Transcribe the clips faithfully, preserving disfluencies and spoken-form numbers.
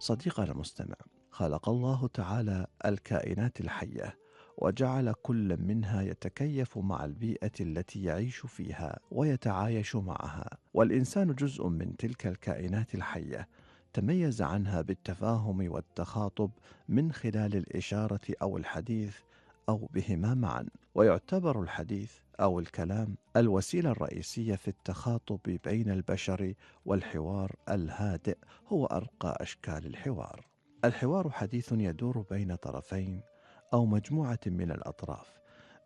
صديقنا المستمع، خلق الله تعالى الكائنات الحية وجعل كل منها يتكيف مع البيئة التي يعيش فيها ويتعايش معها، والإنسان جزء من تلك الكائنات الحية تميز عنها بالتفاهم والتخاطب من خلال الإشارة أو الحديث أو بهما معا. ويعتبر الحديث أو الكلام الوسيلة الرئيسية في التخاطب بين البشر، والحوار الهادئ هو أرقى أشكال الحوار. الحوار حديث يدور بين طرفين أو مجموعة من الأطراف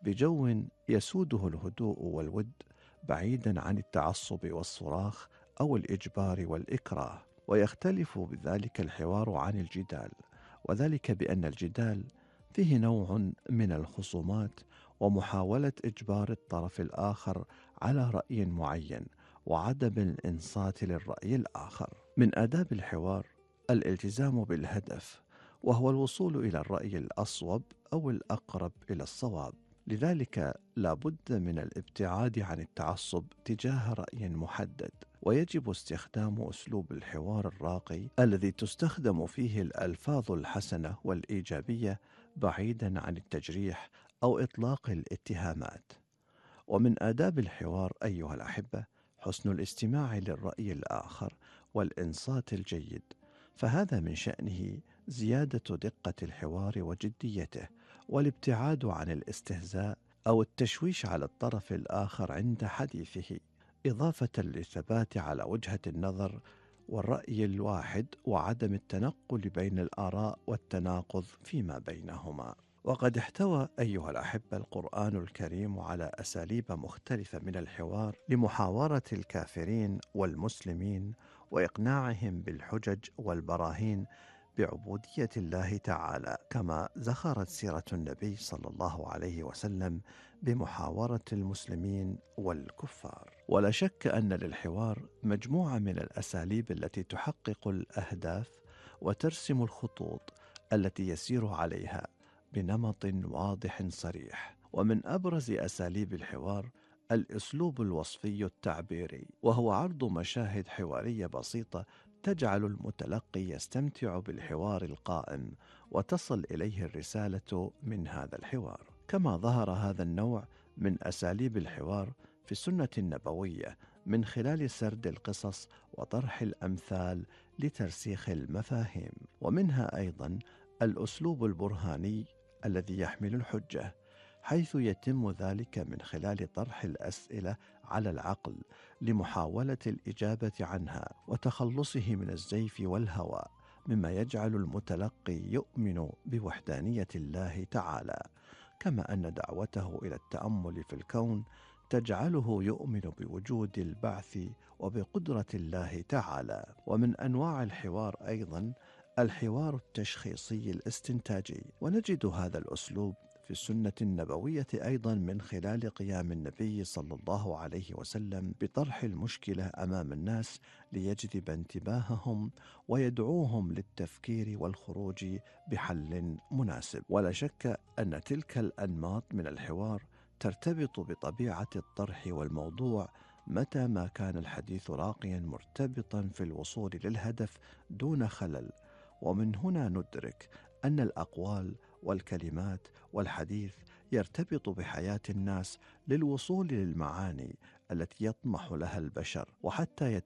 بجو يسوده الهدوء والود، بعيدا عن التعصب والصراخ أو الإجبار والإكراه. ويختلف بذلك الحوار عن الجدال، وذلك بأن الجدال فيه نوع من الخصومات ومحاولة إجبار الطرف الآخر على رأي معين وعدم الإنصات للرأي الآخر. من آداب الحوار الالتزام بالهدف، وهو الوصول إلى الرأي الأصوب أو الأقرب إلى الصواب. لذلك لا بد من الابتعاد عن التعصب تجاه رأي محدد، ويجب استخدام أسلوب الحوار الراقي الذي تستخدم فيه الألفاظ الحسنة والإيجابية، بعيدا عن التجريح أو إطلاق الاتهامات. ومن آداب الحوار أيها الأحبة حسن الاستماع للرأي الآخر والإنصات الجيد، فهذا من شأنه زيادة دقة الحوار وجديته، والابتعاد عن الاستهزاء أو التشويش على الطرف الآخر عند حديثه، إضافة للثبات على وجهة النظر والرأي الواحد، وعدم التنقل بين الآراء والتناقض فيما بينهما. وقد احتوى أيها الأحبة القرآن الكريم على أساليب مختلفة من الحوار لمحاورة الكافرين والمسلمين وإقناعهم بالحجج والبراهين بعبودية الله تعالى، كما زخرت سيرة النبي صلى الله عليه وسلم بمحاورة المسلمين والكفار. ولا شك أن للحوار مجموعة من الأساليب التي تحقق الأهداف وترسم الخطوط التي يسير عليها بنمط واضح صريح. ومن أبرز أساليب الحوار الأسلوب الوصفي التعبيري، وهو عرض مشاهد حوارية بسيطة تجعل المتلقي يستمتع بالحوار القائم وتصل إليه الرسالة من هذا الحوار. كما ظهر هذا النوع من أساليب الحوار في السنة النبوية من خلال سرد القصص وطرح الأمثال لترسيخ المفاهيم. ومنها أيضا الأسلوب البرهاني الذي يحمل الحجة، حيث يتم ذلك من خلال طرح الأسئلة على العقل لمحاولة الإجابة عنها وتخلصه من الزيف والهوى، مما يجعل المتلقي يؤمن بوحدانية الله تعالى، كما أن دعوته إلى التأمل في الكون تجعله يؤمن بوجود البعث وبقدرة الله تعالى. ومن أنواع الحوار أيضا الحوار التشخيصي الاستنتاجي، ونجد هذا الأسلوب في السنة النبوية أيضا من خلال قيام النبي صلى الله عليه وسلم بطرح المشكلة أمام الناس ليجذب انتباههم ويدعوهم للتفكير والخروج بحل مناسب. ولا شك أن تلك الأنماط من الحوار ترتبط بطبيعة الطرح والموضوع، متى ما كان الحديث راقيا مرتبطا في الوصول للهدف دون خلل. ومن هنا ندرك أن الأقوال والكلمات والحديث يرتبط بحياة الناس للوصول للمعاني التي يطمح لها البشر، وحتى